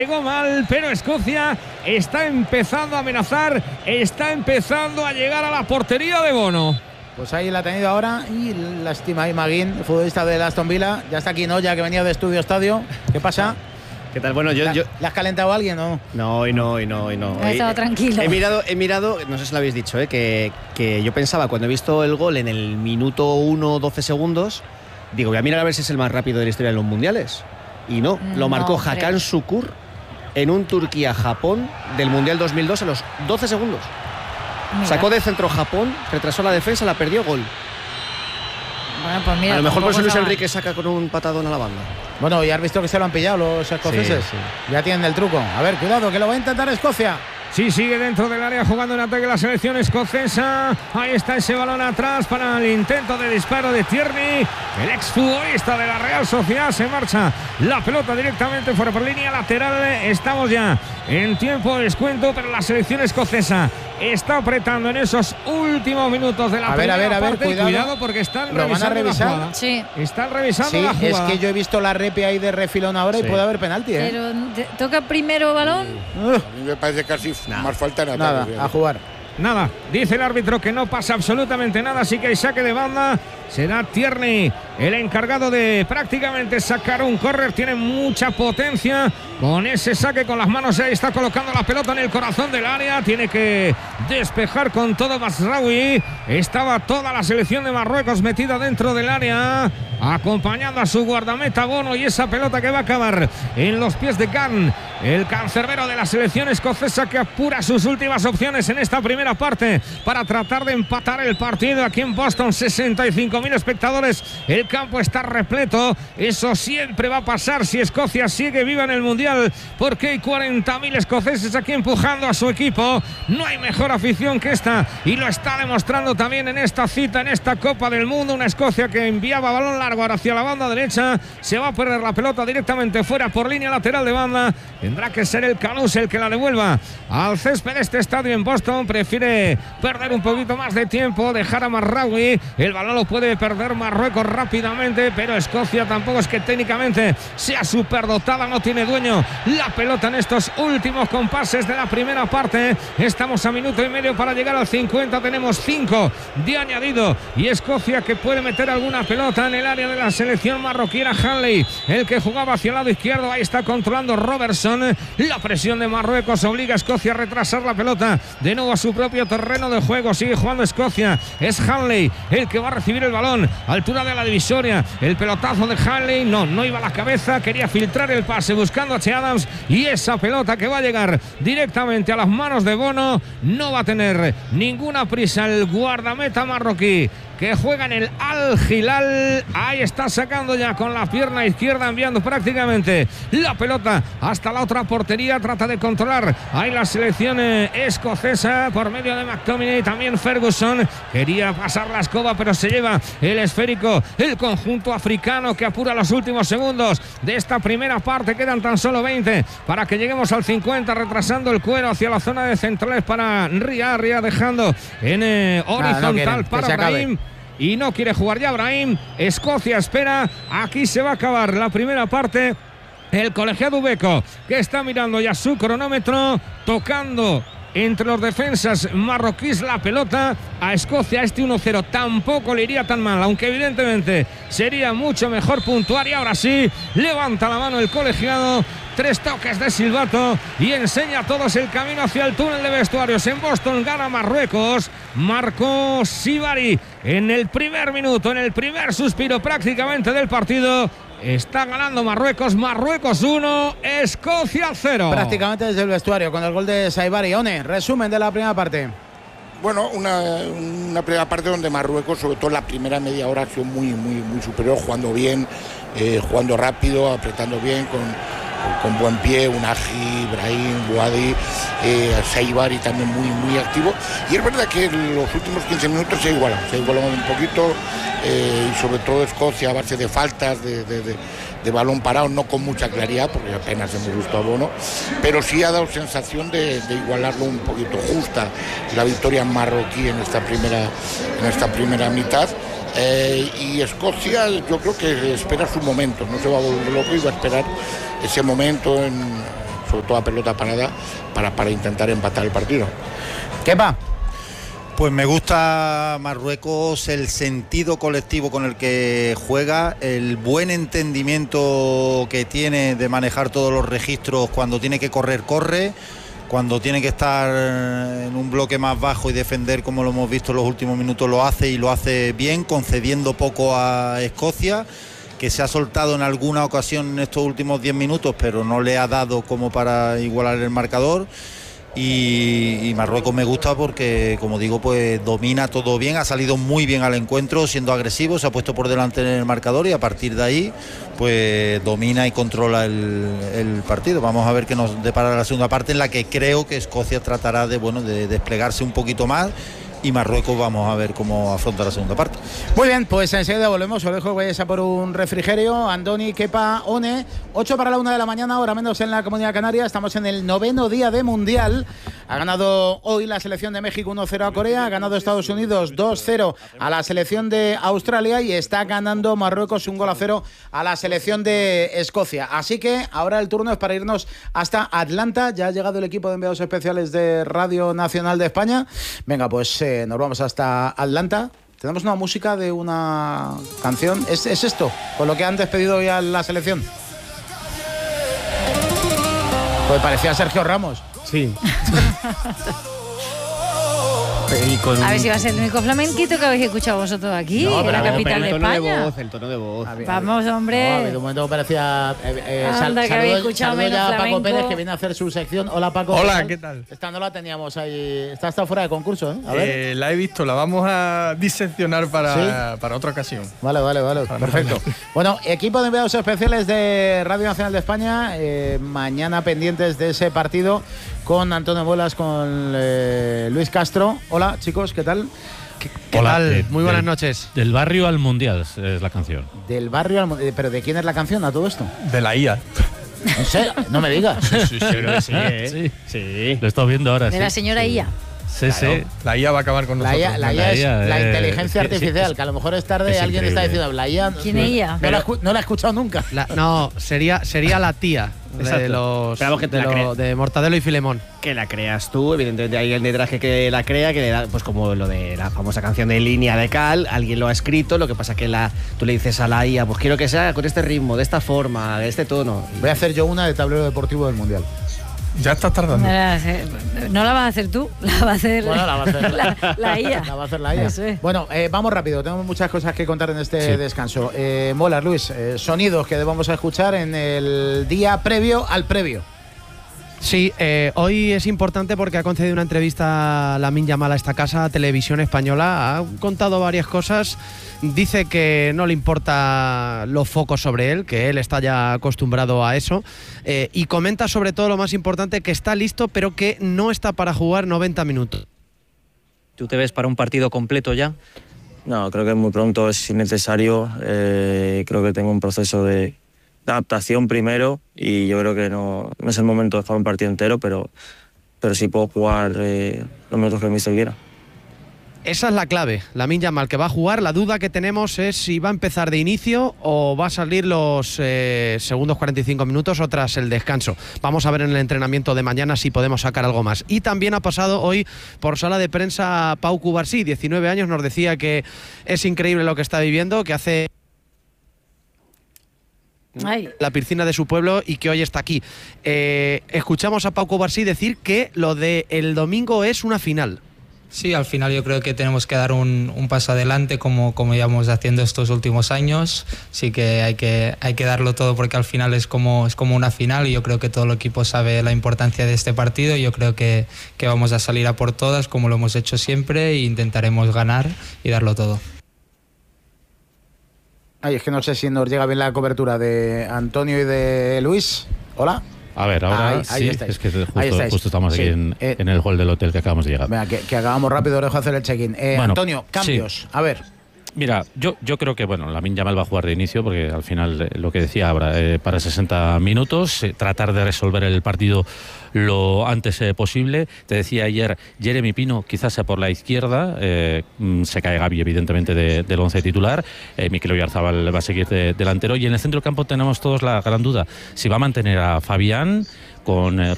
Llegó mal, pero Escocia está empezando a amenazar, está empezando a llegar a la portería de Bono. Pues ahí la ha tenido ahora y lástima ahí McGinn, futbolista del Aston Villa. Ya está aquí Noya, que venía de Estudio Estadio. ¿Qué pasa? ¿Qué tal? Bueno, yo... ¿Le has calentado a alguien o no? No. Ha estado tranquilo. He mirado, no sé si lo habéis dicho, que yo pensaba cuando he visto el gol en el minuto 1, 12 segundos, digo, voy a mirar a ver si es el más rápido de la historia de los mundiales. Y no, lo marcó Hakan Şükür en un Turquía-Japón del Mundial 2002 a los 12 segundos. Mira. Sacó de centro Japón, retrasó la defensa, la perdió, gol. Bueno, pues mira, a lo mejor por eso Luis Enrique saca con un patadón a la banda. Bueno, ya has visto que se lo han pillado los escoceses. Sí. Ya tienen el truco. A ver, cuidado, que lo va a intentar Escocia. Sí, sigue dentro del área jugando en ataque la selección escocesa. Ahí está ese balón atrás para el intento de disparo de Tierney. El exfutbolista de la Real Sociedad. Se marcha la pelota directamente fuera por línea lateral. Estamos ya en tiempo de descuento, pero la selección escocesa está apretando en esos últimos minutos de la primera parte. Cuidado porque están revisando la jugada. Sí. Están revisando la jugada. Es que yo he visto la repe ahí de refilón ahora y puede haber penalti. Pero toca primero balón. A mí me parece casi más falta nada, a jugar. Nada, dice el árbitro que no pasa absolutamente nada, así que hay saque de banda. Será Tierney el encargado de prácticamente sacar un córner. Tiene mucha potencia con ese saque con las manos. Ahí está colocando la pelota en el corazón del área. Tiene que despejar con todo Mazraoui. Estaba toda la selección de Marruecos metida dentro del área, acompañando a su guardameta Bono, y esa pelota que va a acabar en los pies de Khan, el cancerbero de la selección escocesa, que apura sus últimas opciones en esta primera parte para tratar de empatar el partido aquí en Boston. 65.000 espectadores, el campo está repleto. Eso siempre va a pasar si Escocia sigue viva en el Mundial, porque hay 40.000 escoceses aquí empujando a su equipo. No hay mejor afición que esta, y lo está demostrando también en esta cita, en esta Copa del Mundo. Una Escocia que enviaba balón largo hacia la banda derecha. Se va a perder la pelota directamente fuera por línea lateral de banda. Tendrá que ser el Canús el que la devuelva al césped de este estadio en Boston. Prefiere perder un poquito más de tiempo, dejar a Mazraoui. El balón lo puede perder Marruecos rápidamente, pero Escocia tampoco es que técnicamente sea superdotada, no tiene dueño la pelota en estos últimos compases de la primera parte. Estamos a minuto y medio para llegar al 50, tenemos 5 de añadido, y Escocia que puede meter alguna pelota en el área de la selección marroquí. Era Hanley el que jugaba hacia el lado izquierdo, ahí está controlando Robertson. La presión de Marruecos obliga a Escocia a retrasar la pelota de nuevo a su propio terreno de juego. Sigue jugando Escocia, es Hanley el que va a recibir el balón, altura de la divisoria. El pelotazo de Hanley no iba a la cabeza, quería filtrar el pase buscando a Che Adams, y esa pelota que va a llegar directamente a las manos de Bono. No va a tener ninguna prisa el guardameta marroquí, que juega en el Al Hilal. Ahí está sacando ya con la pierna izquierda, enviando prácticamente la pelota hasta la otra portería. Trata de controlar ahí la selección escocesa por medio de McTominay. También Ferguson quería pasar la escoba, pero se lleva el esférico el conjunto africano, que apura los últimos segundos de esta primera parte. Quedan tan solo 20 para que lleguemos al 50, retrasando el cuero hacia la zona de centrales para Ria, dejando en horizontal para Brahim. Y no quiere jugar ya Brahim. Escocia espera. Aquí se va a acabar la primera parte. El colegiado Ubeco, que está mirando ya su cronómetro, tocando entre los defensas marroquíes la pelota a Escocia. Este 1-0 tampoco le iría tan mal, aunque evidentemente sería mucho mejor puntuar. Y ahora sí, levanta la mano el colegiado. 3 toques de silbato y enseña a todos el camino hacia el túnel de vestuarios. En Boston gana Marruecos. Marcó Sibari en el primer minuto, en el primer suspiro prácticamente del partido. Está ganando Marruecos. Marruecos 1, Escocia 0. Prácticamente desde el vestuario con el gol de Saibari. One, resumen de la primera parte. Bueno, una primera parte donde Marruecos, sobre todo la primera media hora, ha sido muy superior, jugando bien, jugando rápido, apretando bien, con buen pie. Unahi, Brahim, Bouhaddi, Saibari también muy activo. Y es verdad que en los últimos 15 minutos se igualan un poquito, y sobre todo Escocia a base de faltas, de balón parado, no con mucha claridad, porque apenas hemos visto a Bono, pero sí ha dado sensación de igualarlo un poquito. Justa la victoria marroquí en esta primera mitad. Y Escocia, yo creo que espera su momento, no se va a volver loco y va a esperar ese momento sobre todo a pelota parada, para intentar empatar el partido. Kepa. Pues me gusta Marruecos, el sentido colectivo con el que juega, el buen entendimiento que tiene de manejar todos los registros. Cuando tiene que correr, corre. Cuando tiene que estar en un bloque más bajo y defender, como lo hemos visto en los últimos minutos, lo hace, y lo hace bien, concediendo poco a Escocia, que se ha soltado en alguna ocasión en estos últimos 10 minutos, pero no le ha dado como para igualar el marcador. Y Marruecos me gusta porque, como digo, pues domina todo bien, ha salido muy bien al encuentro, siendo agresivo, se ha puesto por delante en el marcador, y a partir de ahí pues domina y controla el partido. Vamos a ver qué nos depara la segunda parte, en la que creo que Escocia tratará de desplegarse un poquito más, y Marruecos vamos a ver cómo afronta la segunda parte. Muy bien, pues enseguida volvemos. Os dejo que vayáis a por un refrigerio. Andoni, Kepa, One. 8 para la 1 de la mañana, hora menos en la Comunidad Canaria. Estamos en el 9º día de Mundial. Ha ganado hoy la selección de México 1-0 a Corea. Ha ganado Estados Unidos 2-0 a la selección de Australia. Y está ganando Marruecos 1-0 a la selección de Escocia. Así que ahora el turno es para irnos hasta Atlanta. Ya ha llegado el equipo de enviados especiales de Radio Nacional de España. Venga, pues nos vamos hasta Atlanta. Tenemos una música de una canción. ¿Es esto con lo que han despedido hoy a la selección? Pues parecía Sergio Ramos. Sí. A ver si va a ser el único flamenquito que habéis escuchado vosotros aquí, en la capital de España. El tono de voz. Vamos, hombre. De momento parecía. Anda, que habéis escuchado menos ya a Paco flamenco. Pérez, que viene a hacer su sección. Hola, Paco. Hola, ¿qué tal? Esta no la teníamos ahí. Esta está fuera de concurso, ¿eh? A ver. La he visto, la vamos a diseccionar para otra ocasión. Vale. Perfecto. Bueno, equipo de enviados especiales de Radio Nacional de España. Mañana pendientes de ese partido con Antonio Bolas, con Luis Castro. Hola, chicos, ¿qué tal? ¿Qué tal? Muy buenas noches. Del barrio al mundial es la canción. Del barrio al mundial. ¿Pero de quién es la canción a todo esto? De la IA. No sé, no me digas. Sí, sí. Lo estoy viendo ahora. De la señora Ia. Sí, Claro, sí. la IA va a acabar con nosotros. La IA es la inteligencia sí, artificial, sí, que a lo mejor es tarde, es alguien increíble. está diciendo la IA. ¿Quién es IA? No la he escuchado nunca. No, sería la tía de Mortadelo y Filemón. Que la creas tú, evidentemente hay alguien detrás que la crea, que le da, pues como lo de la famosa canción de Línea de Cal, alguien lo ha escrito, lo que pasa que tú le dices a la IA, pues quiero que sea con este ritmo, de esta forma, de este tono. Voy a hacer yo una de tablero deportivo del Mundial. Ya estás tardando. No la vas a hacer tú, la va a hacer, Bueno, la va a hacer la IA. La va a hacer la IA. Eso es. Bueno, vamos rápido, tenemos muchas cosas que contar en este descanso. Mola, Luis, sonidos que debamos escuchar en el día previo al previo. Sí, hoy es importante porque ha concedido una entrevista a Lamine Yamal a esta casa, Televisión Española. Ha contado varias cosas. Dice que no le importa los focos sobre él, que él está ya acostumbrado a eso. Y comenta sobre todo lo más importante, que está listo, pero que no está para jugar 90 minutos. ¿Tú te ves para un partido completo ya? No, creo que es muy pronto, es innecesario. Creo que tengo un proceso de adaptación primero y yo creo que no es el momento de jugar un partido entero, pero sí puedo jugar los minutos que me quiera. Esa es la clave. Lamine Yamal, que va a jugar. La duda que tenemos es si va a empezar de inicio o va a salir los segundos 45 minutos o tras el descanso. Vamos a ver en el entrenamiento de mañana si podemos sacar algo más. Y también ha pasado hoy por sala de prensa Pau Cubarsí, 19 años, nos decía que es increíble lo que está viviendo, que hace la piscina de su pueblo y que hoy está aquí. Escuchamos a Pau Cubarsí decir que lo del domingo es una final. Sí, al final yo creo que tenemos que dar un paso adelante como llevamos haciendo estos últimos años. Sí que hay que darlo todo porque al final es como una final y yo creo que todo el equipo sabe la importancia de este partido. Yo creo que vamos a salir a por todas como lo hemos hecho siempre e intentaremos ganar y darlo todo. Ay, es que no sé si nos llega bien la cobertura de Antonio y de Luis. Hola. A ver, ahora ahí sí, estáis. es que justo estamos aquí en el hall del hotel que acabamos de llegar. Venga, que hagamos rápido, dejo hacer el check-in. Bueno, Antonio, cambios. sí. A ver. Mira, yo creo que Lamine Yamal va a jugar de inicio porque al final, lo que decía Abra, para 60 minutos, tratar de resolver el partido lo antes posible. Te decía ayer, Jeremy Pino quizás sea por la izquierda, se cae Gavi evidentemente del once titular, Mikel Oyarzabal va a seguir de delantero y en el centro del campo tenemos todos la gran duda, si va a mantener a Fabián con